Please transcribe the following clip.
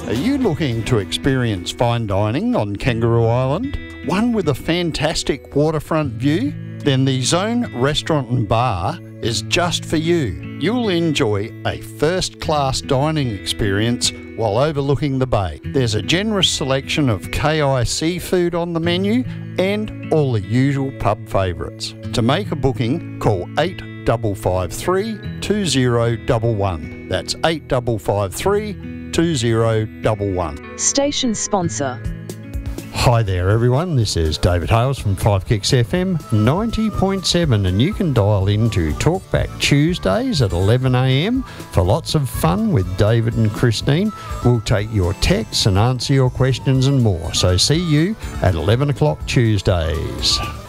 Are you looking to experience fine dining on Kangaroo Island? One with a fantastic waterfront view? Then the Zone Restaurant and Bar is just for you. You'll enjoy a first-class dining experience while overlooking the bay. There's a generous selection of KI seafood on the menu and all the usual pub favourites. To make a booking, call 8553 2011. That's 8553 2011. Station sponsor. Hi there everyone, this is David Hales from 5 Kicks FM 90.7, and you can dial in to Talkback Tuesdays at 11 a.m. for lots of fun with David and Christine. We'll take your texts and answer your questions and more, so see you at 11 o'clock Tuesdays.